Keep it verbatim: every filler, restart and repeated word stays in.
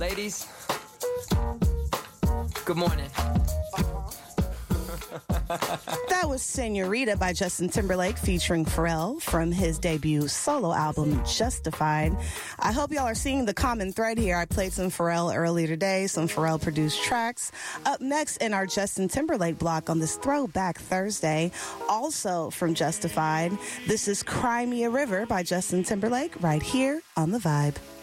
Ladies, good morning. That was Senorita by Justin Timberlake featuring Pharrell from his debut solo album, Justified. I hope y'all are seeing the common thread here. I played some Pharrell earlier today, some Pharrell produced tracks. Up next in our Justin Timberlake block on this Throwback Thursday, also from Justified, this is Cry Me a River by Justin Timberlake right here on The Vibe.